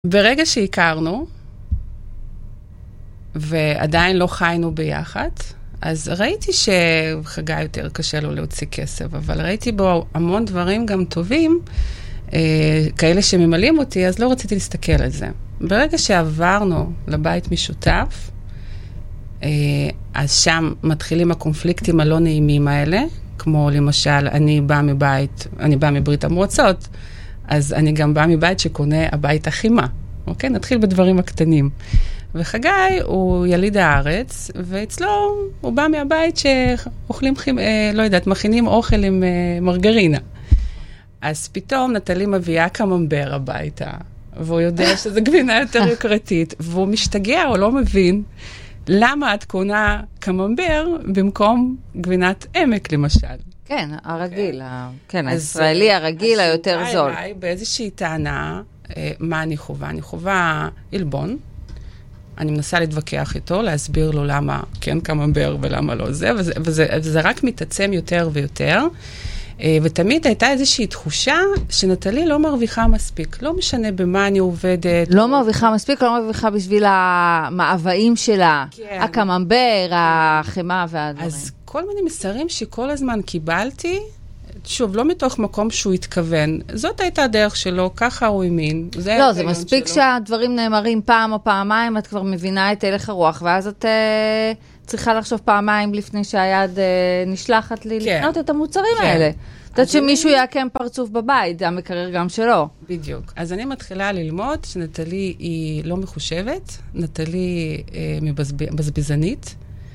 ברגע שהכרנו, ועדיין לא חיינו ביחד, אז ראיתי שחגי יותר קשה לו להוציא כסף, אבל ראיתי בו המון דברים גם טובים, כאלה שממלאים אותי, אז לא רציתי להסתכל על זה. ברגע שעברנו לבית משותף, אז שם מתחילים הקונפליקטים הלא נעימים האלה, כמו למשל, אני באה מברית המועצות, אז אני גם באה מבית שקונה הבית החימה. אוקיי? נתחיל בדברים הקטנים. וחגי הוא יליד הארץ, ואצלו הוא בא מהבית שאוכלים, לא יודעת, מכינים אוכל עם מרגרינה. אז פתאום נטלי מביאה קממבר הביתה, והוא יודע שזו גבינה יותר יוקרתית, והוא משתגע, הוא לא מבין למה את קונה קממבר במקום גבינת עמק, למשל. כן, הרגיל, כן, הישראלי הרגיל היותר זול. אז הוא בא אליי באיזושהי טענה, מה אני חובה? אני חובה עלבון, אני מנסה להתווכח איתו, להסביר לו למה כן קממבר ולמה לא זה, וזה רק מתעצם יותר ויותר, ותמיד הייתה איזושהי תחושה שנטלי לא מרוויחה מספיק, לא משנה במה אני עובדת. לא מרוויחה מספיק, לא מרוויחה בשביל המאוויים שלה, הקממבר, החמה והדברים. אז כל מיני מסרים שכל הזמן קיבלתי, שוב, לא מתוך מקום שהוא התכוון. זאת הייתה הדרך שלו, ככה הוא האמין. לא, זה מספיק שהדברים נאמרים פעם או פעמיים, את כבר מבינה את הלך הרוח, ואז את צריכה לחשוב פעמיים לפני שהיד נשלחת לי לקנות את המוצרים האלה. את יודעת שמישהו יעקם פרצוף בבית, זה המקרר גם שלו. בדיוק. אז אני מתחילה ללמוד שנטלי היא לא מחושבת, נטלי מבזבזנית,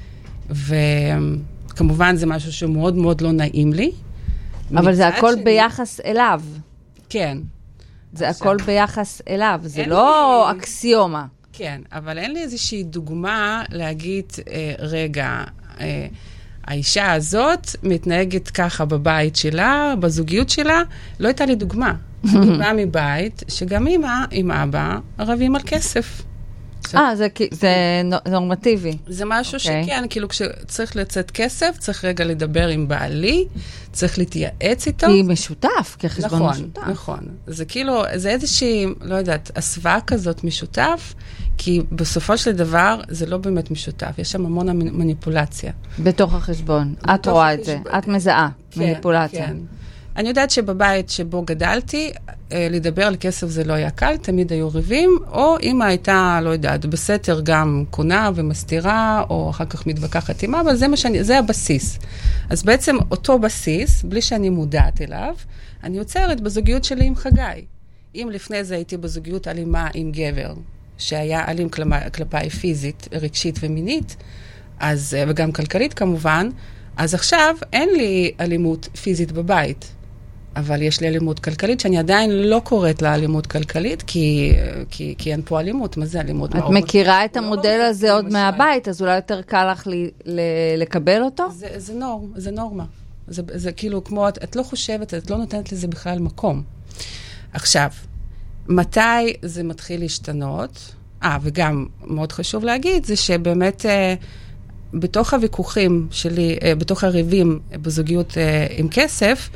וכמובן זה משהו שמאוד מאוד לא נעים לי. אבל זה הכל ביחס אליו. כן. זה הכל ביחס אליו, זה לא אקסיומה. כן, אבל אין לי איזושהי דוגמה להגיד, רגע, האישה הזאת מתנהגת ככה בבית שלה, בזוגיות שלה, לא הייתה לי דוגמה. אני באה מבית שגם אמא עם אבא רבים על כסף. זה נורמטיבי. זה משהו שכן, כאילו כשצריך לצאת כסף, צריך רגע לדבר עם בעלי, צריך להתייעץ איתו. כי משותף, כחשבון משותף. נכון. זה כאילו, זה איזושהי, לא יודעת, הסוואה כזאת משותף, כי בסופו של דבר זה לא באמת משותף, יש שם המון מניפולציה. בתוך החשבון. את רואה את זה, את מזהה מניפולציה. כן. אני יודעת שבבית שבו גדלתי, לדבר על כסף זה לא היה קל, תמיד היו ריבים, או אמא הייתה, לא יודעת, בסתר גם קונה ומסתירה, או אחר כך מתווכחת עם אבא, זה הבסיס. אז בעצם אותו בסיס, בלי שאני מודעת אליו, אני יוצרת בזוגיות שלי עם חגי. אם לפני זה הייתי בזוגיות אלימה עם גבר, שהיה אלים כלפיי פיזית, רגשית ומינית, אז, וגם כלכלית כמובן, אז עכשיו אין לי אלימות פיזית בבית. אבל יש לי אלימות כלכלית, שאני עדיין לא קוראת לה אלימות כלכלית, כי אין פה אלימות. מה זה אלימות? את מכירה את המודל הזה עוד מהבית, אז אולי יותר קל לך לקבל אותו? זה נורמה. זה כאילו כמו, את לא חושבת, את לא נותנת לזה בכלל מקום. עכשיו, מתי זה מתחיל להשתנות? וגם מאוד חשוב להגיד, זה שבאמת בתוך הוויכוחים שלי, בתוך הריבים בזוגיות עם כסף,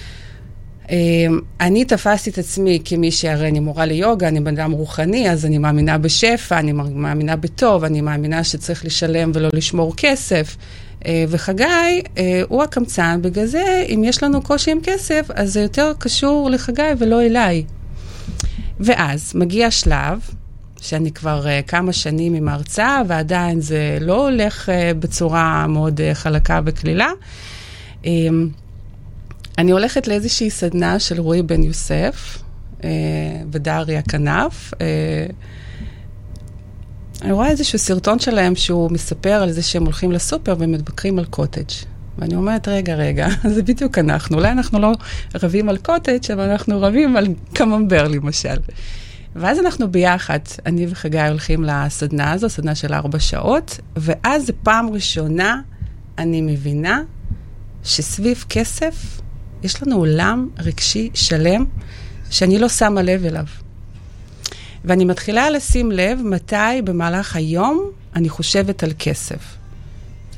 אני תפסתי את עצמי כמי שהרי אני מורה ליוגה, אני בן אדם רוחני, אז אני מאמינה בשפע, אני מאמינה בטוב, אני מאמינה שצריך לשלם ולא לשמור כסף. וחגי הוא הקמצן, בגלל זה אם יש לנו קושי עם כסף, אז זה יותר קשור לחגי ולא אליי. ואז מגיע שלב, שאני כבר כמה שנים עם ההרצאה, ועדיין זה לא הולך בצורה מאוד חלקה וכלילה. אני הולכת לאיזושהי סדנה של רועי בן יוסף, ודריה כנף. אני רואה איזשהו סרטון שלהם שהוא מספר על זה שהם הולכים לסופר ומתבקרים על קוטג'. ואני אומרת, רגע, זה בדיוק אנחנו. אולי אנחנו לא רבים על קוטג', אבל אנחנו רבים על קממבר למשל. ואז אנחנו ביחד, אני וחגי הולכים לסדנה הזו, סדנה של 4 שעות, ואז זה פעם ראשונה אני מבינה שסביב כסף יש לנו עולם רגשי שלם שאני לא שמה לב אליו. ואני מתחילה לשים לב מתי במהלך היום אני חושבת על כסף.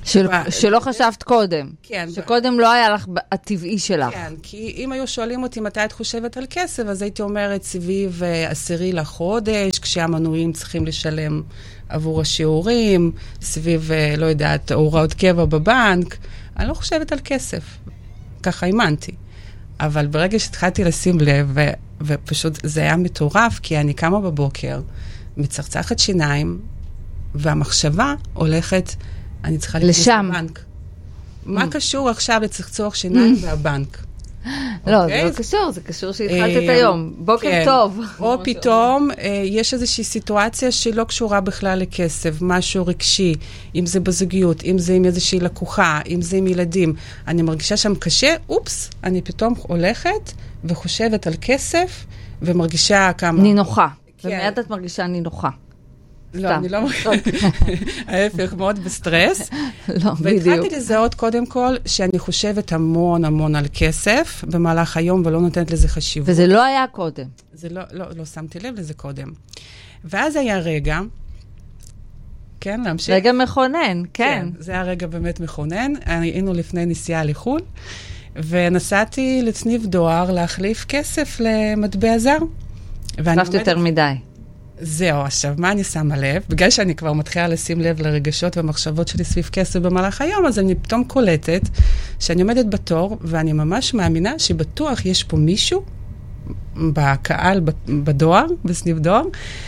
שלא חשבת קודם. כן. שקודם לא היה לך הטבעי שלך. כן, כי אם היו שואלים אותי מתי את חושבת על כסף, אז הייתי אומרת סביב 10 לחודש, כשהמנויים צריכים לשלם עבור השיעורים, סביב, לא יודעת, הוראות קבע בבנק. אני לא חושבת על כסף. ככה אימנתי. אבל ברגע שהתחלתי לשים לב, ופשוט זה היה מטורף, כי אני קמה בבוקר, מצחצחת שיניים, והמחשבה הולכת, אני צריכה להכניס לבנק. מה קשור עכשיו לצחצוח שיניים והבנק? לא, זה לא קשור, זה קשור שהתחלת את היום. בוקר טוב. או פתאום יש איזושהי סיטואציה שלא קשורה בכלל לכסף, משהו רגשי, אם זה בזוגיות, אם זה עם איזושהי לקוחה, אם זה עם ילדים. אני מרגישה שם קשה, אופס, אני פתאום הולכת וחושבת על כסף, ומרגישה כמה... נינוחה. ומיד את מרגישה נינוחה. לא, אני לא מרגישה. ההפך, מאוד בסטרס. לא, בדיוק. והתחלתי לזהות קודם כל שאני חושבת המון המון על כסף במהלך היום, ולא נותנת לזה חשיבות. וזה לא היה קודם. זה לא שמתי לב לזה קודם. ואז היה רגע, כן, להמשיך? רגע מכונן, כן. זה היה רגע באמת מכונן. היינו לפני נסיעה לחו"ל, ונסעתי לסניף דואר להחליף כסף למטבע זר. חשבת יותר מדי. זהו, עכשיו, מה אני שמה לב? בגלל שאני כבר מתחילה לשים לב לרגשות ומחשבות שלי סביב כסף במהלך היום, אז אני פתאום קולטת שאני עומדת בתור, ואני ממש מאמינה שבטוח יש פה מישהו בקהל, בדואר, בסניף דואר,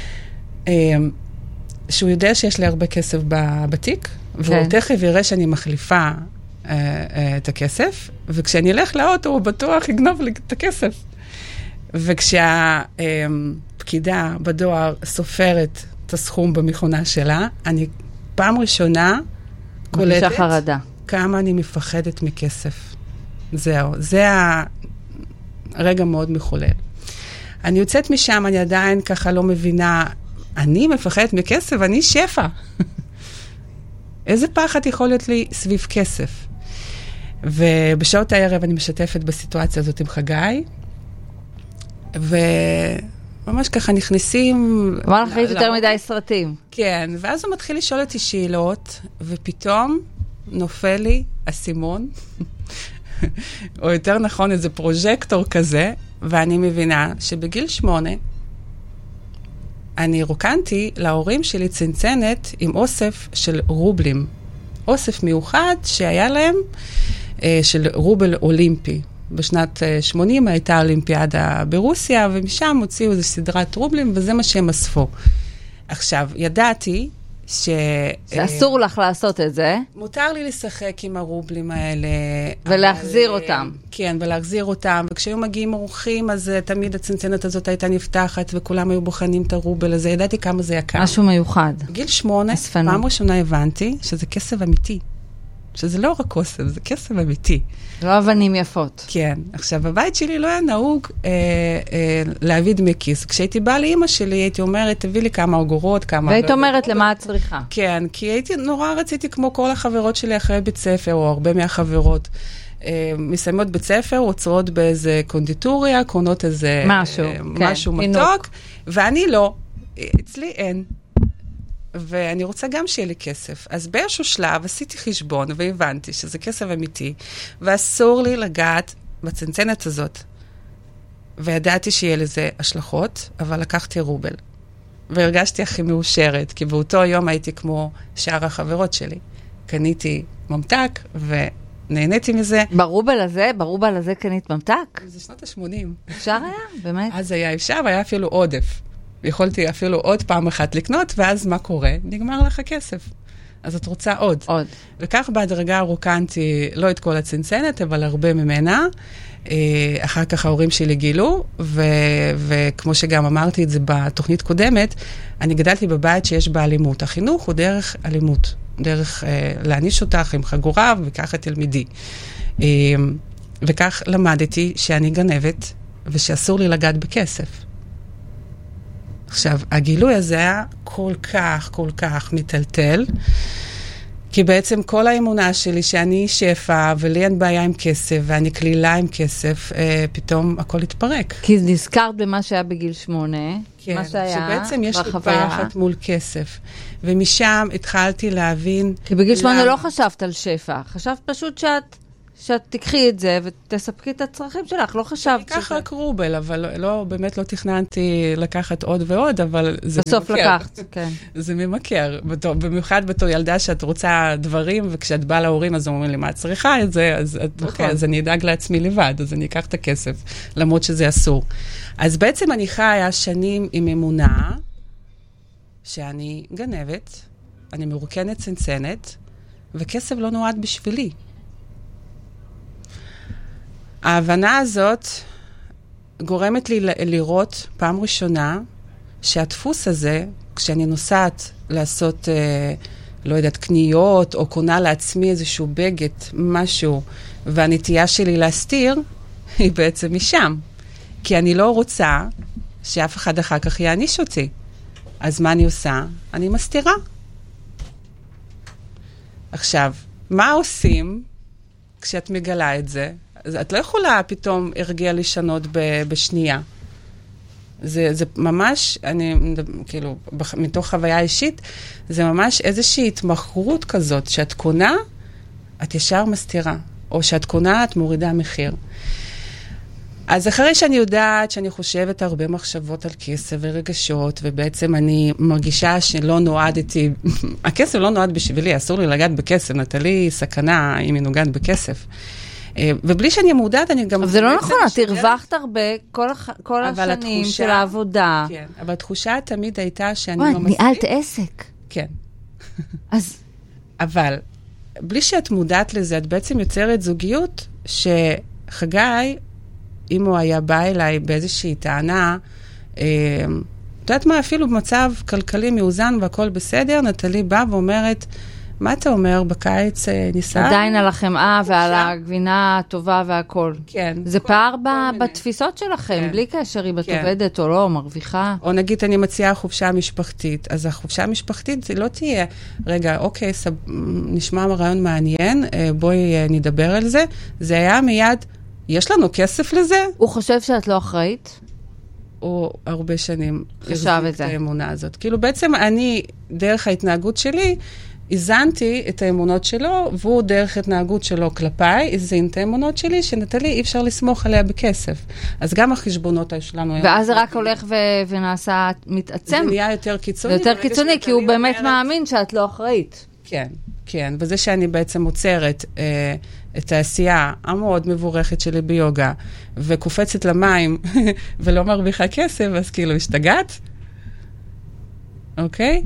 שהוא יודע שיש לי הרבה כסף בתיק, והוא תכף יראה שאני מחליפה את הכסף, וכשאני אלך לאוטו, הוא בטוח יגנוב לי את הכסף. וכשהפקידה בדואר סופרת את הסכום במכונה שלה, אני פעם ראשונה קולטת כמה אני מפחדת מכסף. זהו, זה הרגע מאוד מחולל. אני יוצאת משם, אני עדיין ככה לא מבינה, אני מפחדת מכסף, אני שפע. איזה פחד יכול להיות לי סביב כסף? ובשעות הערב אני משתפת בסיטואציה הזאת עם חגי, וממש ככה נכנסים... אמר לך ראית יותר מדי סרטים. כן, ואז הוא מתחיל לשאול אותי שאלות, ופתאום נופל לי אסימון, או יותר נכון איזה פרוז'קטור כזה, ואני מבינה שבגיל 8, אני רוקנתי להורים שלי צנצנת עם אוסף של רובלים. אוסף מיוחד שהיה להם של רובל אולימפי. בשנת 80 הייתה אולימפיאדה ברוסיה, ומשם הוציאו איזו סדרת רובלים, וזה מה שהם אספו. עכשיו, ידעתי שאסור לך לעשות את זה. מותר לי לשחק עם הרובלים האלה. ולהחזיר אותם. כן, ולהחזיר אותם. וכשהיו מגיעים אורחים, אז תמיד הצנצנת הזאת הייתה נפתחת, וכולם היו בוחנים את הרובל הזה. ידעתי כמה זה יקר. משהו מיוחד. בגיל 8, פעם ראשונה הבנתי שזה כסף אמיתי. שזה לא רק כסף, זה כסף אמיתי. לא אבנים יפות. כן. עכשיו, בבית שלי לא היה נהוג להביא דמי כיס. כשהייתי באה לאמא שלי, הייתי אומרת, תביא לי כמה אגורות, כמה... והיית אומרת למה את צריכה. כן, כי נורא רציתי, כמו כל החברות שלי אחרי בית ספר, או הרבה מהחברות, מסיימות בית ספר, עוצרות באיזה קונדיטוריה, קונות איזה... משהו מתוק, ואני לא. אצלי אין. ואני רוצה גם שיהיה לי כסף. אז באיזשהו שלב עשיתי חשבון והבנתי שזה כסף אמיתי, ואסור לי לגעת בצנצנת הזאת. וידעתי שיהיה לזה השלכות, אבל לקחתי רובל. והרגשתי הכי מאושרת, כי באותו יום הייתי כמו שאר החברות שלי. קניתי ממתק ונהניתי מזה. ברובל הזה קנית ממתק? זה שנות ה-80. אפשר היה, באמת? אז היה אפשר, היה אפילו עודף. יכולתי אפילו עוד פעם אחת לקנות, ואז מה קורה? נגמר לך כסף. אז את רוצה עוד. וכך בהדרגה רוקנתי, לא את כל הצנצנת, אבל הרבה ממנה. אחר כך ההורים שלי גילו, וכמו שגם אמרתי את זה בתוכנית קודמת, אני גדלתי בבית שיש בה אלימות. החינוך הוא דרך אלימות, דרך להניש אותך עם חגורה, וככה תלמידי. וכך למדתי שאני גנבת, ושאסור לי לגעת בכסף. עכשיו, הגילוי הזה היה כל כך מטלטל, כי בעצם כל האמונה שלי שאני שפע, ולי אין בעיה עם כסף, ואני כלילה עם כסף, פתאום הכל התפרק. כי נזכרת במה שהיה בגיל 8, כן, מה שהיה, שבעצם יש לי פחד מול כסף. ומשם התחלתי להבין... כי בגיל 8 לא חשבת על שפע, חשבת פשוט שאת תקחי את זה ותספקי את הצרכים שלך, לא חשבת... אני אקח רק רובל, אבל באמת לא תכננתי לקחת עוד ועוד, אבל זה ממכר. בסוף לקחת, כן. זה ממכר, במיוחד בתור ילדה שאת רוצה דברים, וכשאת באה להורים אז אומרים לי, מה את צריכה את זה? אז אוקיי, אז אני אדאג לעצמי לבד, אז אני אקח את הכסף, למרות שזה אסור. אז בעצם אני חיה שנים עם אמונה, שאני גנבת, אני מרוקנת צנצנת, וכסף לא נועד בשבילי. ההבנה הזאת גורמת לי לראות פעם ראשונה שהדפוס הזה, כשאני נוסעת לעשות, לא יודעת, קניות, או קונה לעצמי איזשהו בגד, משהו, והנטייה שלי להסתיר, היא בעצם משם. כי אני לא רוצה שאף אחד אחר כך יעניש אותי. אז מה אני עושה? אני מסתירה. עכשיו, מה עושים כשאת מגלה את זה? אז את לא יכולה פתאום הרגיע לשנות בשנייה. זה ממש, כאילו, מתוך חוויה אישית, זה ממש איזושהי התמחרות כזאת, שאת קונה, את ישר מסתירה. או שאת קונה, את מורידה מחיר. אז אחרי שאני יודעת שאני חושבת הרבה מחשבות על כסף ורגשות, ובעצם אני מרגישה שלא נועדתי, הכסף לא נועד בשבילי, אסור לי לגעת בכסף, נטלי סכנה אם היא נוגעת בכסף. ובלי שאני מודעת, אני גם... אבל זה לא נכון, את הרווחת הרבה כל השנים של העבודה. כן, אבל התחושה תמיד הייתה שאני לא מספיק. ניהלת עסק. כן. אז... אבל בלי שאת מודעת לזה, את בעצם יוצרת זוגיות שחגי, אם הוא היה בא אליי באיזושהי טענה, יודעת מה, אפילו במצב כלכלי מאוזן והכל בסדר, נטלי באה ואומרת, מה אתה אומר בקיץ ניסה? עדיין על החמאה ועל הגבינה הטובה והכל. כן. זה פער בתפיסות שלכם, בלי קשר אם את עובדת או לא, מרוויחה. או נגיד אני מציעה חופשה משפחתית, אז החופשה המשפחתית זה לא תהיה, רגע, אוקיי, נשמע רעיון מעניין, בואי נדבר על זה. זה היה מיד, יש לנו כסף לזה? הוא חושב שאת לא אחראית? או הרבה שנים. חשב את זה. האמונה הזאת. כאילו בעצם אני, דרך ההתנהגות שלי, הזנתי את האמונות שלו, והוא דרך התנהגות שלו כלפיי, הזין את האמונות שלי, שנטלי אי אפשר לסמוך עליה בכסף. אז גם החשבונות שלנו... ואז זה רק הולך ונעשה, מתעצם. זה נהיה יותר קיצוני. יותר קיצוני, כי הוא באמת מאמין שאת לא אחראית. כן, כן. וזה שאני בעצם עוצרת את העשייה המאוד מבורכת שלי ביוגה, וקופצת למים, ולא מרוויחה כסף, אז כאילו השתגעת. אוקיי?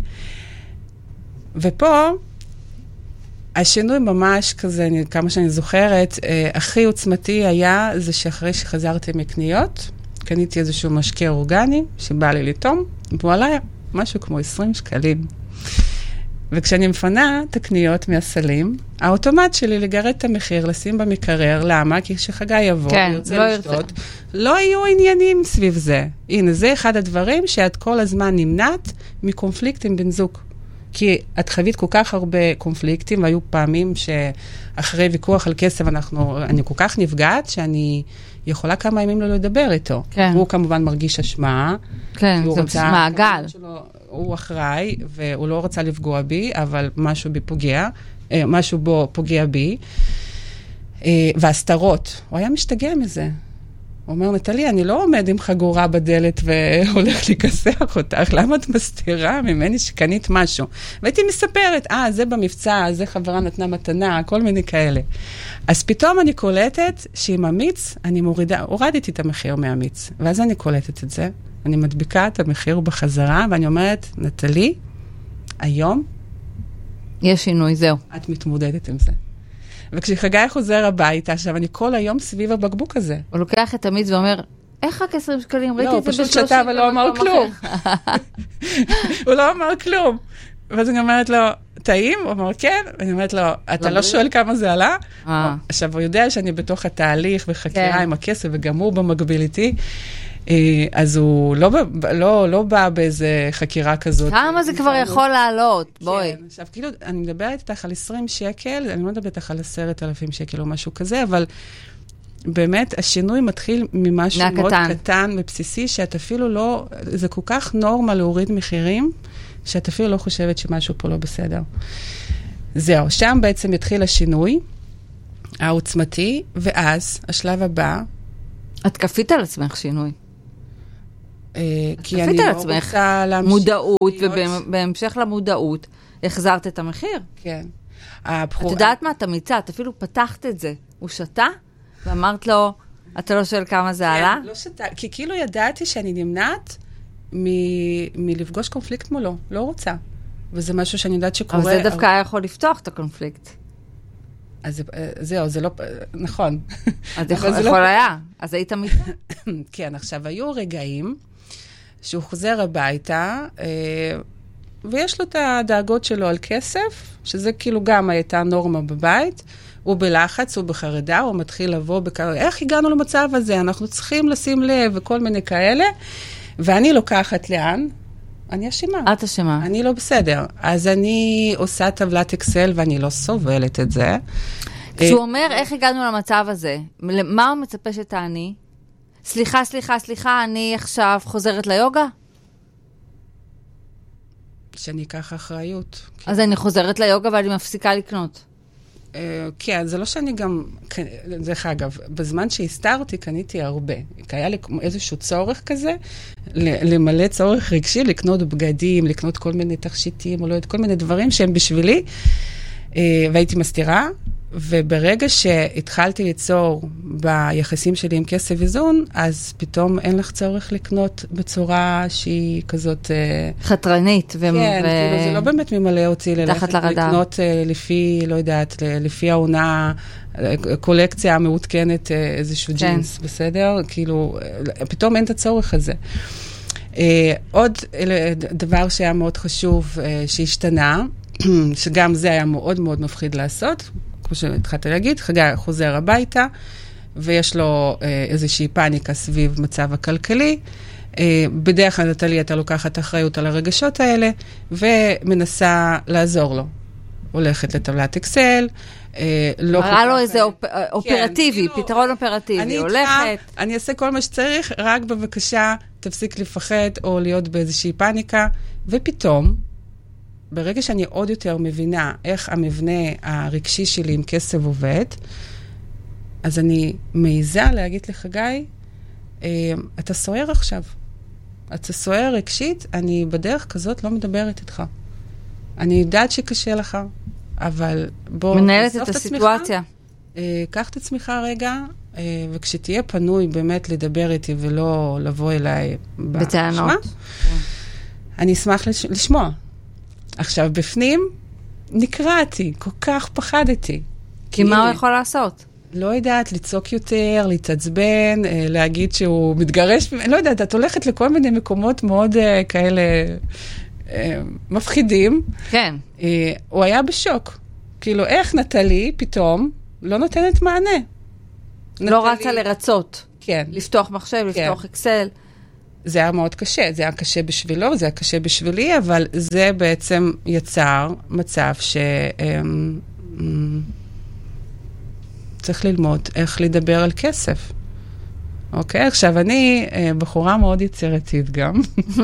ופה, השינוי ממש כזה, כמה שאני זוכרת, הכי עוצמתי היה, זה שאחרי שחזרתי מקניות, קניתי איזשהו משקה אורגני, שבא לי לטום, והוא עלה משהו כמו 20 שקלים. וכשאני מפנה את הקניות מהסלים, האוטומט שלי לגרד את המחיר, לשים במקרר, למה? כי כשחגי יבוא, כן, ירצה לשתות, לא יהיו עניינים סביב זה. הנה, זה אחד הדברים שאת כל הזמן נמנעת מקונפליקט עם בן זוג. כי את חווית כל כך הרבה קונפליקטים, והיו פעמים שאחרי ויכוח על כסף, אני כל כך נפגעת, שאני יכולה כמה ימים לא לדבר איתו. כן. הוא כמובן מרגיש אשמה. כן, זה מעגל. הוא אחראי, והוא לא רצה לפגוע בי, אבל משהו בו פוגע בי. והסתרות, הוא היה משתגע מזה. הוא אומר, נטלי, אני לא עומד עם חגורה בדלת והולך לכסח אותך, למה את מסתירה ממני שקנית משהו? והייתי מספרת, זה במבצע, זה חברה נתנה מתנה, כל מיני כאלה. אז פתאום אני קולטת שעם המיץ, הורדתי את המחיר מהמיץ, ואז אני קולטת את זה, אני מדביקה את המחיר בחזרה, ואני אומרת, נטלי, היום, יש שינוי, זהו. את מתמודדת עם זה. וכשחגי חוזר הביתה, עכשיו אני כל היום סביב הבקבוק הזה. הוא לוקח את המיץ ואומר, איך רק 20 שקלים? ראיתי את זה ב-30 במקום אחר. לא, הוא פשוט שתה ולא אמר כלום. הוא לא אמר כלום. ואז אני אומרת לו, טעים? הוא אומר, כן. ואני אומרת לו, אתה לא שואל כמה זה עלה? עכשיו, הוא יודע שאני בתוך התהליך וחקירה עם הכסף, וגם הוא במקביל איתי. אז הוא לא בא באיזה חקירה כזאת. כמה זה כבר יכול לעלות? בואי. כן, עכשיו, כאילו, אני מדברת איתך על 20 שקל, אני לא מדברת איתך על 10,000 שקל או משהו כזה, אבל באמת, השינוי מתחיל ממשהו מאוד קטן ובסיסי, שאת אפילו לא, זה כל כך נורמה להוריד מחירים, שאת אפילו לא חושבת שמשהו פה לא בסדר. זהו, שם בעצם התחיל השינוי העוצמתי, ואז, השלב הבא... את כפית על עצמך שינוי. כי אני לא רוצה להמשיך... מודעות, ובהמשך למודעות, החזרת את המחיר. כן. את יודעת מה? את אמיצה, את אפילו פתחת את זה. הוא שתה, ואמרת לו, אתה לא שואל כמה זה עלה? לא שתה, כי כאילו ידעתי שאני נמנעת מלפגוש קונפליקט מולו. לא רוצה. וזה משהו שאני יודעת שקורה... אבל זה דווקא היה יכול לפתוח את הקונפליקט. אז זהו, זה לא... נכון. אז יכול היה. אז היית אמיצה. כן, עכשיו, היו רגעים שהוא חוזר הביתה, ויש לו את הדאגות שלו על כסף, שזה כאילו גם הייתה נורמה בבית, הוא בלחץ, הוא בחרדה, הוא מתחיל לבוא איך הגענו למצב הזה? אנחנו צריכים לשים לב וכל מיני כאלה, ואני לוקחת לאן? אני אשמה. את אשמה. אני לא בסדר. אז אני עושה טבלת אקסל ואני לא סובלת את זה. כשהוא אומר איך הגענו למצב הזה, מה הוא מצפה שתעני? סליחה, אני עכשיו חוזרת ליוגה? שאני אקח אחריות. אז אני חוזרת ליוגה ואני מפסיקה לקנות. כן, זה לא שאני גם, דרך אגב, בזמן שהסתרתי, קניתי הרבה. היה לי איזשהו צורך כזה, למלא צורך רגשי, לקנות בגדים, לקנות כל מיני תכשיטים, או לא יודעת, כל מיני דברים שהם בשבילי, והייתי מסתירה, וברגע שהתחלתי ליצור ביחסים שלי עם כסף איזון, אז פתאום אין לך צורך לקנות בצורה שהיא כזאת... חתרנית. כן, כאילו זה לא באמת ממלא אותי ללכת לקנות לפי, לא יודעת, לפי העונה, קולקציה המעודכנת, איזשהו ג'ינס, בסדר? כאילו, פתאום אין את הצורך הזה. עוד דבר שהיה מאוד חשוב שהשתנה, שגם זה היה מאוד מאוד מפחיד לעשות, כמו שהתחלתי להגיד, חגי חוזר הביתה, ויש לו איזושהי פאניקה סביב מצב הכלכלי. בדרך כלל נטלי, אתה לוקחת אחריות על הרגשות האלה, ומנסה לעזור לו. הולכת לטבלת אקסל, מראה לו איזה אופרטיבי, פתרון אופרטיבי, הולכת. אני אעשה כל מה שצריך, רק בבקשה תפסיק לפחד, או להיות באיזושהי פאניקה, ופתאום, ברגע שאני עוד יותר מבינה איך המבנה הרגשי שלי עם כסף עובד, אז אני מעיזה להגיד לחגי, אתה סוער עכשיו. אתה סוער רגשית, אני בדרך כזאת לא מדברת איתך. אני יודעת שקשה לך, אבל בוא... מנהלת את הסיטואציה. קח את עצמך רגע, וכשתהיה פנוי באמת לדבר איתי ולא לבוא אליי בטענות. אני אשמח לשמוע. עכשיו, בפנים, נקרעתי, כל כך פחדתי. כי מה הוא יכול לעשות? לא יודעת, לצעוק יותר, להתעצבן, להגיד שהוא מתגרש, לא יודעת, את הולכת לכל מיני מקומות מאוד כאלה מפחידים. כן. הוא היה בשוק. כאילו, איך נטלי פתאום לא נותנת מענה? לא רצה לרצות. כן. לפתוח מחשב, לפתוח אקסל. זה היה מאוד קשה, זה היה קשה בשבילו, זה היה קשה בשבילי, אבל זה בעצם יצר מצב צריך ללמוד איך לדבר על כסף. אוקיי? עכשיו, אני בחורה מאוד יצירתית גם,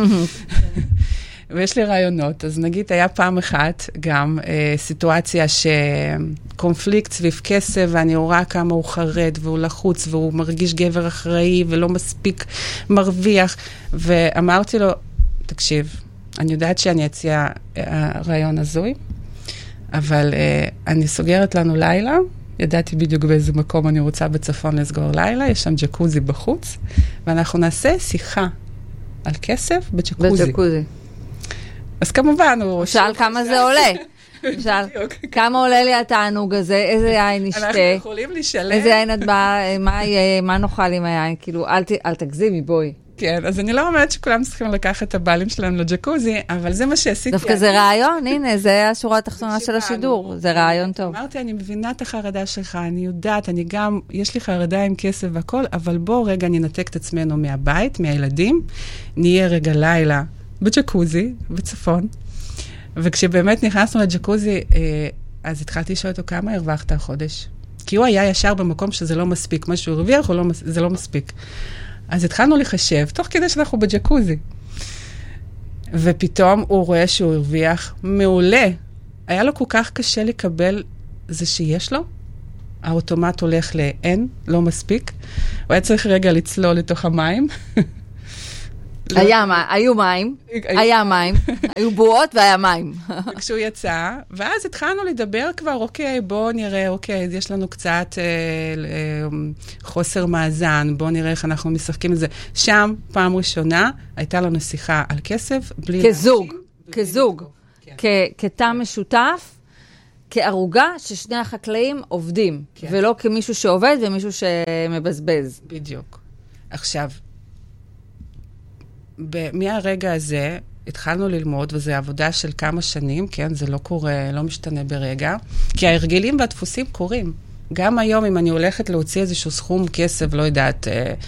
ויש לי רעיונות. אז נגיד, היה פעם אחת גם סיטואציה שקונפליקט סביב כסף, ואני רואה כמה הוא חרד, והוא לחוץ, והוא מרגיש גבר אחראי, ולא מספיק מרוויח. ואמרתי לו, תקשיב, אני יודעת שאני אציע רעיון הזוי, אבל אני סוגרת לנו לילה, ידעתי בדיוק באיזה מקום אני רוצה בצפון לסגור לילה, יש שם ג'קוזי בחוץ, ואנחנו נעשה שיחה על כסף בג'קוזי. אז כמובן הוא... שאל כמה זה עולה. שאל, כמה עולה לי התענוג הזה, איזה יין נשתה. אנחנו יכולים לשלם. איזה יין את באה, מה נאכל עם היין? כאילו, אל תגזימי, בואי. כן, אז אני לא אומרת שכולם צריכים לקחת את הבעלים שלהם לג'קוזי, אבל זה מה שעשיתי. דווקא זה רעיון, הנה, זה השורה התחתונה של השידור, זה רעיון טוב. אמרתי, אני מבינה את החרדה שלך, אני יודעת, אני גם, יש לי חרדה עם כסף והכל, אבל בוא רגע ננתק את עצמנו מהבית, מהילדים, נהיה רגע לילה בג'קוזי, בצפון, וכשבאמת נכנסנו לג'קוזי, אז התחלתי לשאול אותו כמה הרווחת החודש. כי הוא היה ישר במקום שזה לא מספיק, מה שהוא הרוויח, זה לא מספיק. אז התחלנו לחשב, תוך כדי שאנחנו בג'קוזי. ופתאום הוא רואה שהוא הרוויח מעולה. היה לו כל כך קשה לקבל זה שיש לו. האוטומט הולך לאין, לא מספיק. הוא היה צריך רגע לצלול לתוך המים. היו מים, היו בועות והיה מים. וכשהוא יצא, ואז התחלנו לדבר כבר, אוקיי, בוא נראה, אוקיי, יש לנו קצת חוסר מאזן, בוא נראה איך אנחנו משחקים את זה. שם, פעם ראשונה, הייתה לנו שיחה על כסף, בלי כזוג, כתא משותף, כערוגה ששני החקלאים עובדים, ולא כמישהו שעובד ומישהו שמבזבז. בדיוק. עכשיו, מהרגע הזה התחלנו ללמוד, וזו עבודה של כמה שנים, כן, זה לא קורה, לא משתנה ברגע, כי ההרגלים והדפוסים קורים. גם היום, אם אני הולכת להוציא איזשהו סכום כסף, לא יודעת...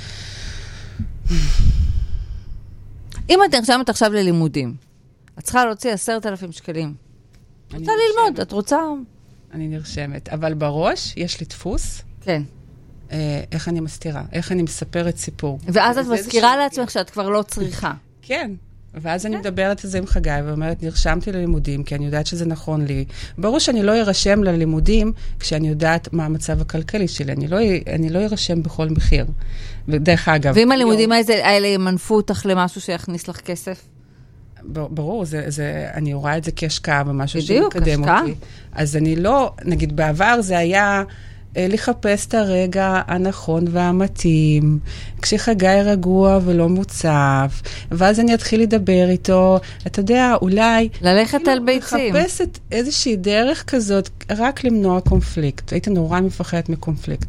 אם את נרשמת עכשיו ללימודים, את צריכה להוציא 10,000 שקלים. את רוצה ללמוד, את רוצה... אני נרשמת, אבל בראש יש לי דפוס. כן. איך אני מסתירה, איך אני מספרת סיפור. ואז את מזכירה לעצמך שאת כבר לא צריכה. כן, ואז אני מדברת על זה עם חגי, ואומרת, נרשמתי ללימודים, כי אני יודעת שזה נכון לי. ברור שאני לא ארשם ללימודים, כשאני יודעת מה המצב הכלכלי שלי. אני לא ארשם בכל מחיר. ודרך אגב... ואם הלימודים האלה ימנפו אותך למשהו שיכניס לך כסף? ברור, אני רואה את זה כהשקעה במשהו שמקדם אותי. אז אני לא, נגיד בעבר זה היה... לחפש את הרגע הנכון והמתאים, כשחגי רגוע ולא מוצף, ואז אני אתחיל לדבר איתו, אתה יודע, אולי... ללכת על ביצים. לחפש את איזושהי דרך כזאת, רק למנוע קונפליקט. הייתי נורא מפחדת מקונפליקט.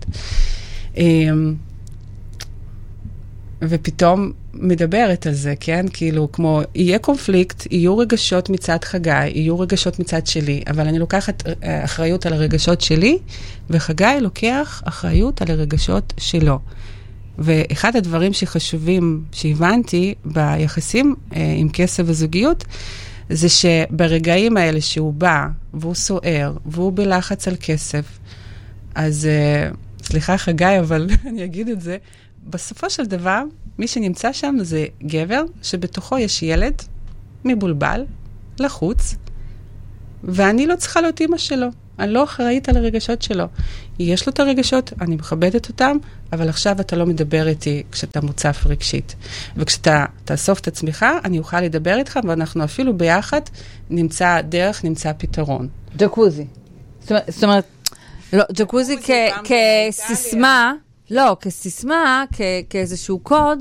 ופתאום מדברת על זה, כן? כאילו, כמו, יהיה קונפליקט, יהיו רגשות מצד חגי, יהיו רגשות מצד שלי, אבל אני לוקחת אחריות על הרגשות שלי, וחגי לוקח אחריות על הרגשות שלו. ואחד הדברים שחשובים, שהבנתי ביחסים עם כסף וזוגיות, זה שברגעים האלה שהוא בא, והוא סוער, והוא בלחץ על כסף, אז, סליחה חגי, אבל אני אגיד את זה, בסופו של דבר, מי שנמצא שם זה גבר, שבתוכו יש ילד, מבולבל, לחוץ, ואני לא צריכה להיות אמא שלו. אני לא אחראית על הרגשות שלו. יש לו את הרגשות, אני מכבדת אותם, אבל עכשיו אתה לא מדבר איתי כשאתה מוצף רגשית. וכשאתה תאסוף את עצמך, אני אוכל לדבר איתך, ואנחנו אפילו ביחד נמצא דרך, נמצא פתרון. ג'קוזי. זאת אומרת, לא, ג'קוזי כסיסמה, לא, כסיסמה, כאיזשהו קוד,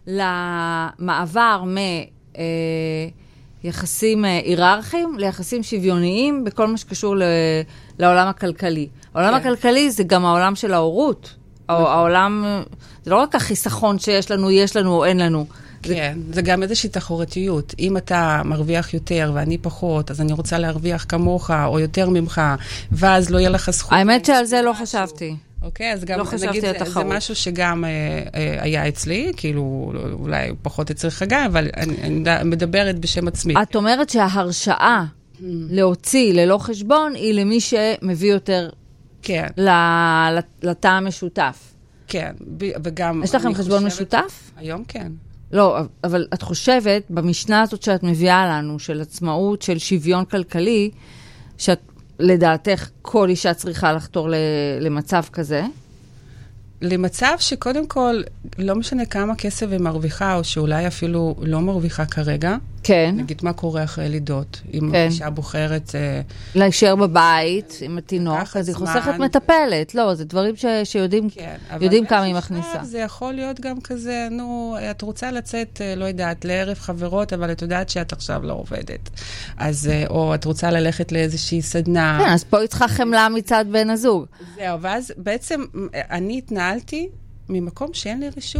למעבר מיחסים היררכיים ליחסים שוויוניים בכל מה שקשור לעולם הכלכלי. העולם הכלכלי זה גם העולם של ההורות. העולם, זה לא רק החיסכון שיש לנו או אין לנו. כן, זה גם איזושהי תחרותיות. אם אתה מרוויח יותר ואני פחות, אז אני רוצה להרוויח כמוך או יותר ממך, ואז לא יהיה לך זכות. האמת שעל זה לא חשבתי. אוקיי, אז גם נגיד, זה משהו שגם היה אצלי, כאילו אולי פחות אצל חגי, אבל אני מדברת בשם עצמי. את אומרת שההרשאה להוציא ללא חשבון, היא למי שמביא יותר לתא המשותף. כן, וגם... יש לכם חשבון משותף? היום כן. לא, אבל את חושבת, במשנה הזאת שאת מביאה לנו, של עצמאות, של שוויון כלכלי, שאת לדעתך כל אישה צריכה לחתור למצב כזה? למצב שקודם כל, לא משנה כמה כסף היא מרוויחה, או שאולי אפילו לא מרוויחה כרגע. כן. נגיד מה קורה אחרי לידות. אם אישה בוחרת... להישאר בבית עם התינוק, אז היא חוסכת מטפלת. לא, זה דברים שיודעים כמה היא מכניסה. זה יכול להיות גם כזה, נו, את רוצה לצאת, לא יודעת, לערב חברות, אבל את יודעת שאת עכשיו לא עובדת. אז, או את רוצה ללכת לאיזושהי סדנה. כן, אז פה היא צריכה חמלה מצד בן הזוג. זהו, ואז בעצם אני התנהלתי ממקום שאין לי רשות.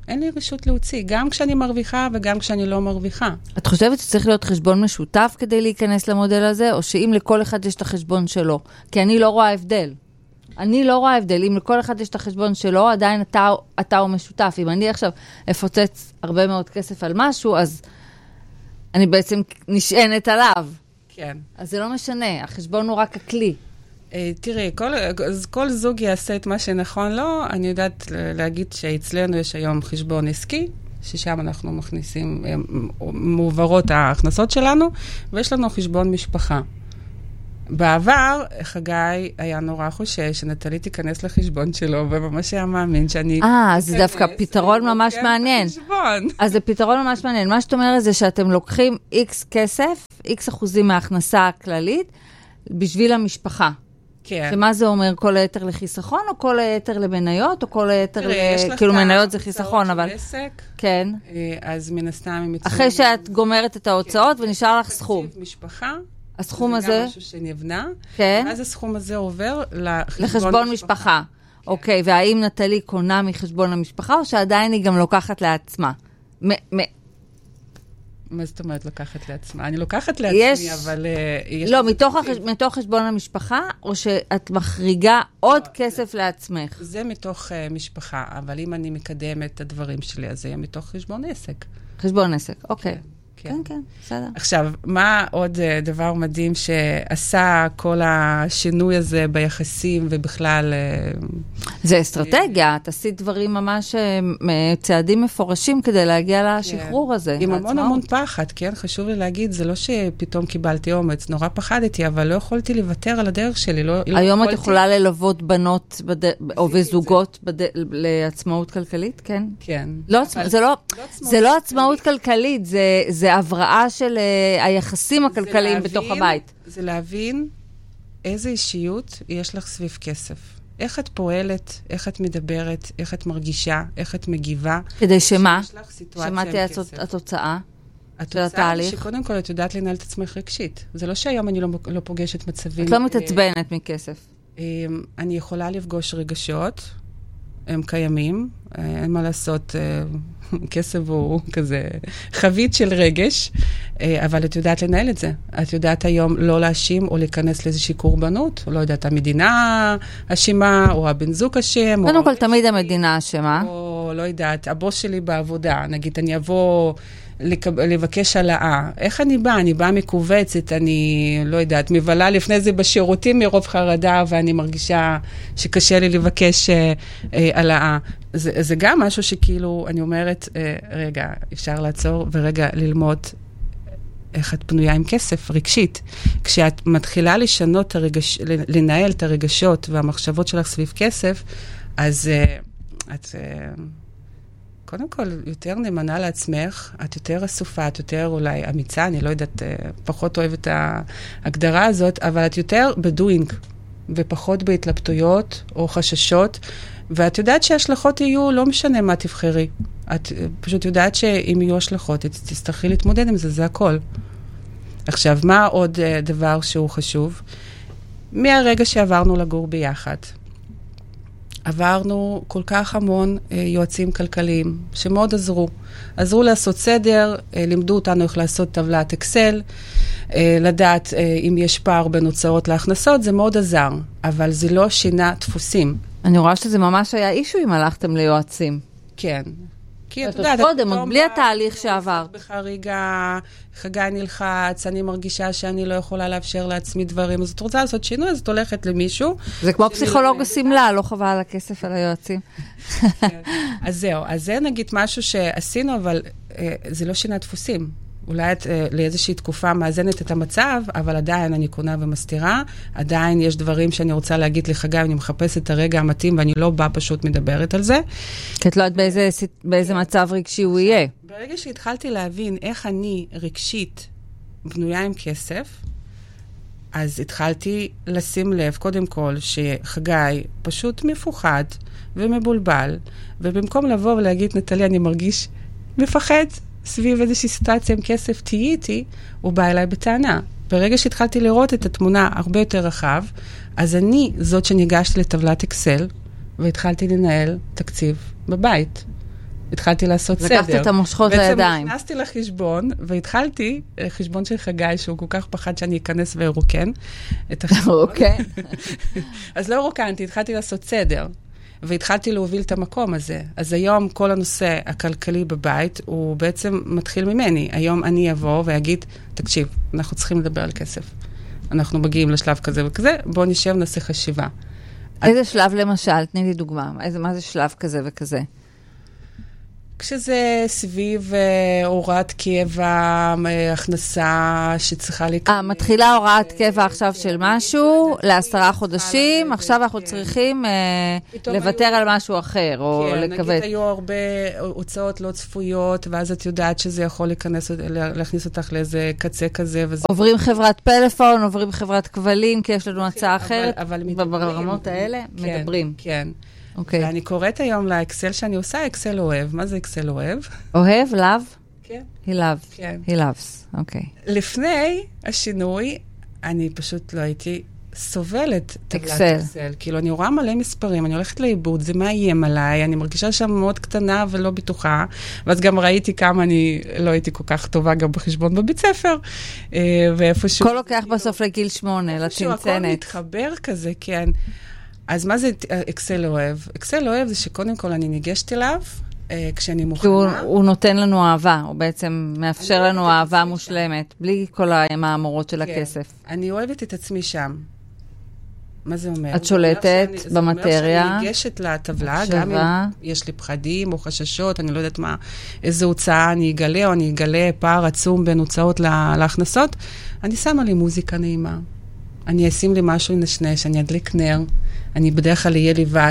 אין לי רשות להוציא, גם כשאני מרוויחה וגם כשאני לא מרוויחה. את חושבת שצריך להיות חשבון משותף כדי להיכנס למודל הזה, או שאם לכל אחד יש את החשבון שלו? כי אני לא רואה הבדל. אם לכל אחד יש את החשבון שלו, עדיין אתה הוא משותף. אם אני עכשיו אפוצץ הרבה מאוד כסף על משהו, אז אני בעצם נשענת עליו. כן. אז זה לא משנה, החשבון הוא רק הכלי. תראי, כל זוג יעשה את מה שנכון לו. אני יודעת להגיד שאצלנו יש היום חשבון עסקי, ששם אנחנו מכניסים, מעוברות ההכנסות שלנו, ויש לנו חשבון משפחה. בעבר, חגי היה נורא חושש שנטלי תיכנס לחשבון שלו, וממש היה מאמין שאני... אז זה דווקא פתרון ממש מעניין. אז זה פתרון ממש מעניין. מה שאת אומרת זה שאתם לוקחים X כסף, X אחוזים מההכנסה הכללית, בשביל המשפחה. כן. שמה זה אומר? כל היתר לחיסכון, או כל היתר למניות, או כל היתר כאילו מניות זה חיסכון, אבל... כן. אז מן הסתם... אחרי שאת גומרת את ההוצאות ונשאר לך סכום. משפחה. הסכום הזה... זה גם משהו שנבנה. כן. ואז הסכום הזה עובר לחשבון משפחה. אוקיי, והאם נטלי קונה מחשבון המשפחה, או שעדיין היא גם לוקחת לעצמה? מה זאת אומרת לוקחת לעצמה? אני לוקחת לעצמי, אבל... לא, מתוך חשבון המשפחה, או שאת מחריגה עוד כסף לעצמך? זה מתוך משפחה, אבל אם אני מקדמת את הדברים שלי, אז זה יהיה מתוך חשבון עסק. חשבון עסק, אוקיי. כן, בסדר. עכשיו, מה עוד דבר מדהים שעשה כל השינוי הזה ביחסים ובכלל... זה אסטרטגיה, את עשית דברים ממש צעדים מפורשים כדי להגיע לשחרור הזה. עם המון פחד, כן? חשוב לי להגיד, זה לא שפתאום קיבלתי אומץ, נורא פחדתי, אבל לא יכולתי לוותר על הדרך שלי. היום את יכולה ללוות בנות או וזוגות לעצמאות כלכלית, כן? כן. זה לא עצמאות כלכלית, זה הבראה של היחסים הכלכליים בתוך הבית. זה להבין איזה אישיות יש לך סביב כסף. איך את פועלת, איך את מדברת, איך את מרגישה, איך את מגיבה. כדי שמה? שמה תהיה התוצאה של התהליך? התוצאה היא שקודם כל את יודעת לנהל את עצמך רגשית. זה לא שהיום אני לא פוגשת מצבים... את לא מתעצבנת מכסף. אני יכולה לפגוש רגשות, הם קיימים, אין מה לעשות... כסף הוא כזה חבית של רגש, אבל את יודעת לנהל את זה. את יודעת היום לא להאשים או להיכנס לאיזושהי קורבנות, או לא יודעת, המדינה אשמה, או הבן זוג אשם. קודם כל, תמיד המדינה אשמה. או לא יודעת, הבוס שלי בעבודה, נגיד, אני אבוא לבקש העלאה. איך אני באה? אני באה מקובצת, אני לא יודעת, מבלה לפני זה בשירותים מרוב חרדה, ואני מרגישה שקשה לי לבקש העלאה. זה גם משהו שכאילו, אני אומרת, רגע, אפשר לעצור ורגע ללמוד איך את פנויה עם כסף, רגשית. כשאת מתחילה לנהל את הרגשות והמחשבות שלך סביב כסף, אז את... קודם כל, יותר נאמנה לעצמך, את יותר אסופה, את יותר אולי אמיצה, אני לא יודעת, פחות אוהבת ההגדרה הזאת, אבל את יותר בדוינג, ופחות בהתלבטויות או חששות, ואת יודעת שההשלכות יהיו, לא משנה מה תבחרי. את פשוט יודעת שאם יהיו השלכות, תצטרכי להתמודד עם זה, זה הכל. עכשיו, מה עוד דבר שהוא חשוב? מהרגע שעברנו לגור ביחד, עברנו כל כך המון יועצים כלכליים שמאוד עזרו לעשות סדר, לימדו אותנו איך לעשות טבלת אקסל, לדעת אם יש פער בין הוצאות להכנסות, זה מאוד עזר, אבל זה לא שינה דפוסים. אני רואה שזה ממש היה אישו אם הלכתם ליועצים. כן. כי את יודעת, קודם, עוד בלי התהליך שעבר. בחריגה, חגי נלחץ, אני מרגישה שאני לא יכולה לאפשר לעצמי דברים, אז את רוצה לעשות שינוי, אז את הולכת למישהו. זה כמו פסיכולוג הסמלה, לא חבל על הכסף על היועצים. אז זהו, אז זה נגיד משהו שעשינו, אבל זה לא שינה דפוסים. אולי לאיזושהי תקופה מאזנת את המצב, אבל עדיין אני קונה ומסתירה, עדיין יש דברים שאני רוצה להגיד לחגי, אני מחפשת את הרגע המתאים, ואני לא באה פשוט מדברת על זה. כי את לא יודעת באיזה מצב רגשי הוא יהיה. ברגע שהתחלתי להבין איך אני רגשית בנויה עם כסף, אז התחלתי לשים לב, קודם כל, שחגי פשוט מפוחד ומבולבל, ובמקום לבוא ולהגיד, נטלי, אני מרגיש מפחד, סביב איזושהי סיטואציה עם כסף, תהיי איתי, הוא בא אליי בטענה. ברגע שהתחלתי לראות את התמונה הרבה יותר רחב, אז אני זאת שניגשתי לטבלת אקסל, והתחלתי לנהל תקציב בבית. התחלתי לעשות סדר. לקחת את המושכות לידיים. בעצם נכנסתי לחשבון, והתחלתי, חשבון של חגי, שהוא כל כך פחד שאני אכנס וארוקן את החשבון. אוקיי. אז לא רוקנתי, התחלתי לעשות סדר. והתחלתי להוביל את המקום הזה. אז היום כל הנושא הכלכלי בבית, הוא בעצם מתחיל ממני. היום אני אבוא ואגיד, תקשיב, אנחנו צריכים לדבר על כסף. אנחנו מגיעים לשלב כזה וכזה, בוא נשב, נעשה חשיבה. איזה שלב למשל? תני לי דוגמה. מה זה שלב כזה וכזה? כשזה סביב הוראת קבע, הכנסה שצריכה להיכנס. מתחילה הוראת קבע עכשיו של משהו, ל10 חודשים, עכשיו אנחנו צריכים לוותר על משהו אחר, או לקוות. נגיד היו הרבה הוצאות לא צפויות, ואז את יודעת שזה יכול להכניס אותך לאיזה קצה כזה. עוברים חברת פלאפון, עוברים חברת כבלים, כי יש לנו הצעה אחרת, ברמות האלה מדברים. כן. ואני קוראת היום לאקסל שאני עושה, אקסל אוהב. מה זה אקסל אוהב? אוהב? לב? כן. He loves. כן. He loves, אוקיי. לפני השינוי, אני פשוט לא הייתי סובלת טבלת אקסל. כאילו, אני רואה מלא מספרים, אני הולכת לאיבוד, זה מאיים עליי, אני מרגישה שם מאוד קטנה ולא בטוחה, ואז גם ראיתי כמה אני לא הייתי כל כך טובה גם בחשבון בבית ספר, ואיפשהו... כל לוקח בסוף לגיל 8, לצנצנת. הכל מתחבר כזה, כן. אז מה זה אקסל אוהב? אקסל אוהב זה שקודם כל אני ניגשת אליו, כשאני מוכנה. הוא נותן לנו אהבה, הוא בעצם מאפשר לנו אהבה מושלמת, בלי כל המאמרות של הכסף. אני אוהבת את עצמי שם. מה זה אומר? את שולטת במטריה. זה אומר שאני ניגשת לטבלה, גם אם יש לי פחדים או חששות, אני לא יודעת מה, איזו הוצאה אני אגלה, או אני אגלה פער עצום בין הוצאות להכנסות, אני שמה לי מוזיקה נעימה. אני אשים לי משהו נשנש, אני אדליק נר, אני בדרך כלל אהיה לבד,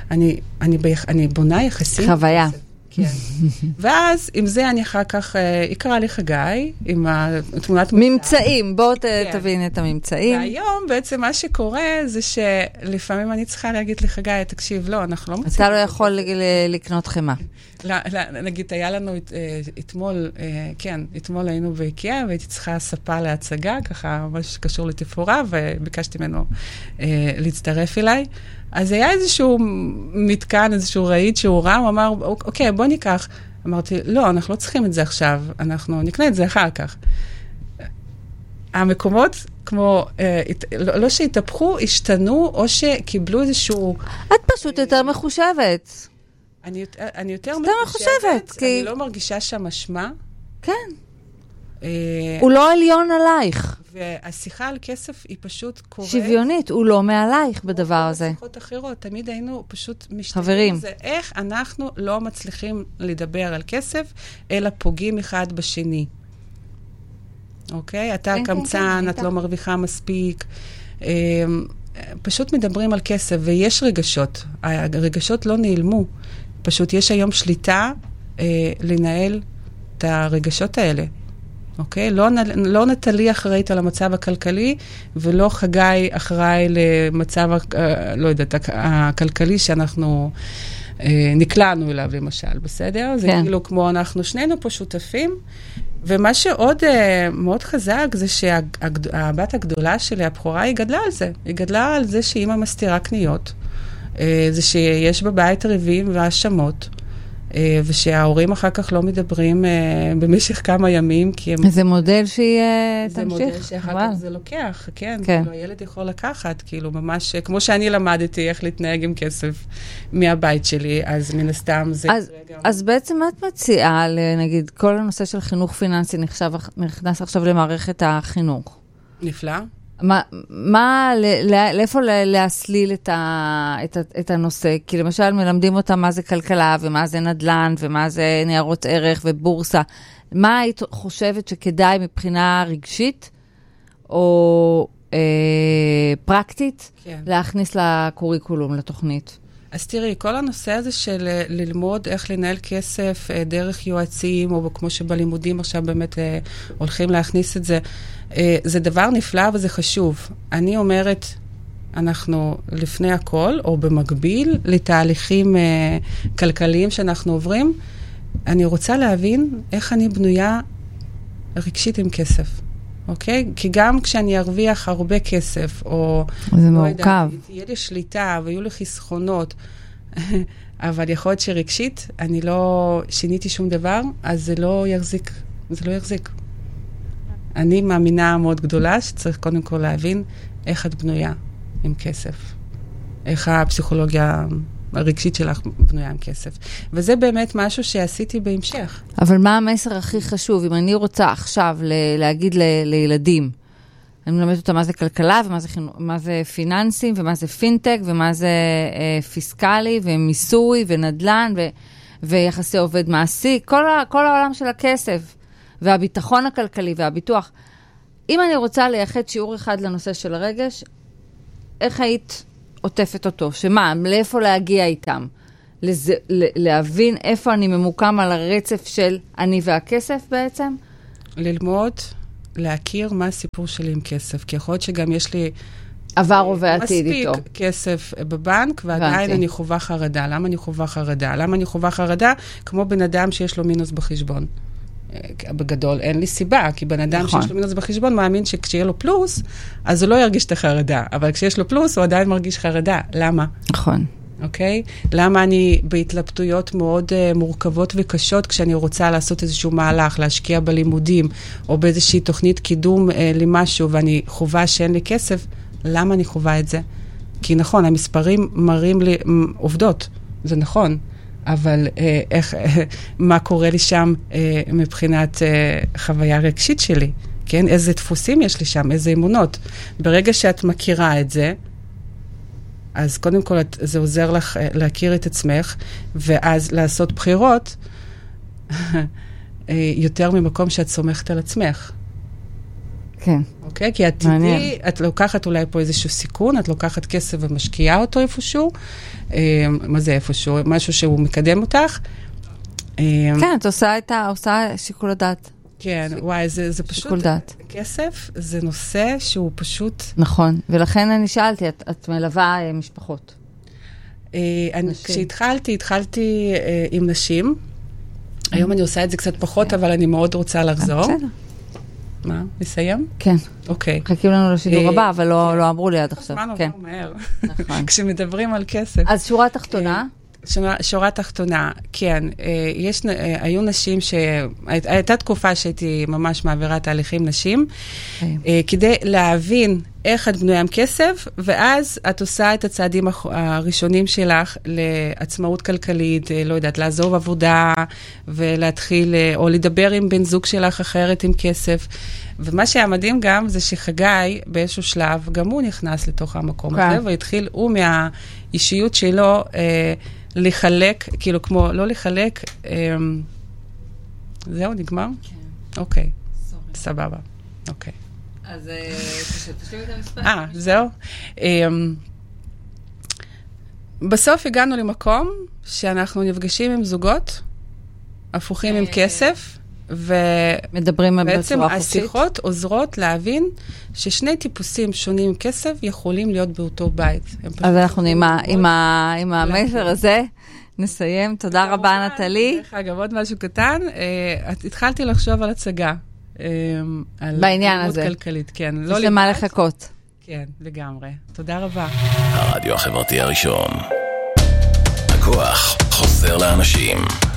אני בונה יחסים. חוויה. כן. ואז, עם זה אני אחר כך, יקרא לי חגי, עם התמונת ממצאים, בואו תבין את הממצאים. והיום בעצם מה שקורה זה שלפעמים אני צריכה להגיד לחגי, תקשיב, לא, אנחנו לא מצליחים. אתה לא יכול לקנות חמה. נגיד, היה לנו אתמול, כן, אתמול היינו באיקאה, והייתי צריכה ספה להצגה, ככה ממש קשור לתפאורה, וביקשתי ממנו להצטרף אליי. אז היה איזשהו מתקן, איזשהו רעיד שהוא רע, הוא אמר, אוקיי, בוא ניקח. אמרתי, לא, אנחנו לא צריכים את זה עכשיו, אנחנו נקנה את זה אחר כך. המקומות, כמו, לא שהתהפכו, השתנו, או שקיבלו איזשהו... את פשוט יותר מחושבת. אני יותר מחושבת, כי... אני לא מרגישה שם אשמה. כן. הוא לא עליון עלייך. והשיחה על כסף היא פשוט קורית. שוויונית, הוא לא מעלייך בדבר הזה. שיחות אחרות, תמיד היינו פשוט חברים. זה איך אנחנו לא מצליחים לדבר על כסף, אלא פוגעים אחד בשני. אוקיי? אתה קמצן, את לא מרוויחה מספיק. פשוט מדברים על כסף, ויש רגשות. הרגשות לא נעלמו. פשוט יש היום שליטה לנהל את הרגשות האלה. אוקיי? לא נטלי אחראית על המצב הכלכלי, ולא חגי אחראי למצב, לא יודעת, הכלכלי שאנחנו נקלענו אליו, למשל, בסדר? זה כאילו כמו אנחנו שנינו פה שותפים, ומה שעוד מאוד חזק זה שהבת הגדולה שלי, הבחורה, היא גדלה על זה. היא גדלה על זה שאמא מסתירה קניות, זה שיש בבית ריבים והאשמות, ושההורים אחר כך לא מדברים במשך כמה ימים, כי הם... זה מודל שהיא תמשיך. זה מודל שאחר כך זה לוקח, כן. כאילו, הילד יכול לקחת, כאילו, ממש, כמו שאני למדתי איך להתנהג עם כסף מהבית שלי, אז מן הסתם זה... אז בעצם את מציעה, נגיד, כל הנושא של חינוך פיננסי נכנס עכשיו למערכת החינוך. נפלא. לאיפה להסליל את הנושא? כי למשל מלמדים אותם מה זה כלכלה, ומה זה נדל"ן, ומה זה ניירות ערך ובורסה. מה היית חושבת שכדאי מבחינה רגשית, או פרקטית, להכניס לקוריקולום, לתוכנית? אז תראי, כל הנושא הזה של ללמוד איך לנהל כסף דרך יועצים, או כמו שבלימודים עכשיו באמת הולכים להכניס את זה, זה דבר נפלא וזה חשוב. אני אומרת, אנחנו לפני הכל, או במקביל לתהליכים כלכליים שאנחנו עוברים, אני רוצה להבין איך אני בנויה רגשית עם כסף. אוקיי? כי גם כשאני ארוויח הרבה כסף, או... זה מורכב. תהיה לי שליטה, ויהיו לי חסכונות, אבל יכול להיות שרגשית, אני לא שיניתי שום דבר, אז זה לא יחזיק. זה לא יחזיק. אני מאמינה מאוד גדולה שצריך קודם כל להבין איך את בנויה עם כסף. איך הפסיכולוגיה הרגשית שלך בנויה עם כסף. וזה באמת משהו שעשיתי בהמשך. אבל מה המסר הכי חשוב? אם אני רוצה עכשיו להגיד לילדים, אני מלמדת אותם מה זה כלכלה, ומה זה פיננסים, ומה זה פינטק, ומה זה פיסקלי, ומיסוי, ונדלן, ויחסי עובד מעסיק, כל העולם של הכסף, והביטחון הכלכלי, והביטוח. אם אני רוצה לייחד שיעור אחד לנושא של הרגש, איך היית עוטפת אותו? שמה, לאיפה להגיע איתם? להבין איפה אני ממוקם על הרצף של אני והכסף בעצם? ללמוד, להכיר מה הסיפור שלי עם כסף, כי יכול להיות שגם יש לי עבר ועתיד איתו. מספיק כסף בבנק, ועדיין אני חובה חרדה. למה אני חובה חרדה? למה אני חובה חרדה? כמו בן אדם שיש לו מינוס בחשבון. בגדול, אין לי סיבה, כי בן אדם שיש לו מינוס בחשבון מאמין שכשיהיה לו פלוס, אז הוא לא ירגיש את החרדה. אבל כשיש לו פלוס, הוא עדיין מרגיש חרדה. למה? נכון. אוקיי? למה אני בהתלבטויות מאוד מורכבות וקשות, כשאני רוצה לעשות איזשהו מהלך, להשקיע בלימודים, או באיזושהי תוכנית קידום למשהו, ואני חובה שאין לי כסף, למה אני חובה את זה? כי נכון, המספרים מראים לי עובדות, זה נכון, אבל מה קורה לי שם מבחינת חוויה רגשית שלי? כן? איזה דפוסים יש לי שם, איזה אמונות. ברגע שאת מכירה את זה, אז קודם כל זה עוזר לך להכיר את עצמך, ואז לעשות בחירות יותר ממקום שאת סומכת על עצמך. כן. אוקיי? כי את לוקחת אולי פה איזשהו סיכון, את לוקחת כסף ומשקיעה אותו איפשהו. מה זה איפשהו? משהו שהוא מקדם אותך. כן, את עושה שיקול הדעת. כן, וואי, זה פשוט... שיקול דעת. כסף זה נושא שהוא פשוט... נכון, ולכן אני שאלתי, את מלווה משפחות. כשהתחלתי עם נשים. היום אני עושה את זה קצת פחות, אבל אני מאוד רוצה לחזור. בסדר. מה? נסיים? כן. אוקיי. חכים לנו לשידור הבא, אבל לא אמרו לי עד עכשיו. זמן עובר מהר. נכון. כשמדברים על כסף. אז שורה תחתונה? שורה תחתונה, כן. היו נשים הייתה תקופה שהייתי ממש מעבירה תהליכים נשים, כדי להבין איך את בנויה עם כסף, ואז את עושה את הצעדים הראשונים שלך לעצמאות כלכלית, לא יודעת, לעזוב עבודה, ולהתחיל, או לדבר עם בן זוג שלך אחרת עם כסף. ומה שהיה מדהים גם, זה שחגי, באיזשהו שלב, גם הוא נכנס לתוך המקום הזה, והתחיל, הוא מהאישיות שלו, לחלק, כאילו כמו, לא לחלק, זהו, נגמר? כן. אוקיי. סבבה. אוקיי. אז תשאיר את המספר. זהו. בסוף הגענו למקום שאנחנו נפגשים עם זוגות, הפוכים עם כסף, מדברים ובעצם השיחות עוזרות להבין ששני טיפוסים שונים עם כסף יכולים להיות באותו בית. אז אנחנו עם המסר הזה נסיים. תודה רבה, נטלי. דרך אגב, עוד משהו קטן, התחלתי לחשוב על הצגה. בעניין הזה. כלכלית, כן. יש למה לחכות. כן, לגמרי. תודה רבה. הרדיו החברתי הראשון. הכוח חוזר לאנשים.